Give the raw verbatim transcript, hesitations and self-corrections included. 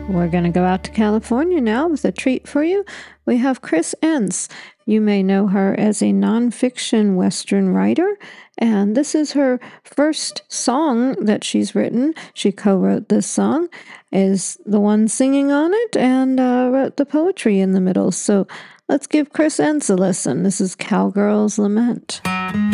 We're going to go out to California now with a treat for you. We have Chris Entz. You may know her as a nonfiction Western writer, and this is her first song that she's written. She co-wrote this song, is the one singing on it, and uh, wrote the poetry in the middle. So let's give Chris Entz a listen. This is Cowgirl's Lament.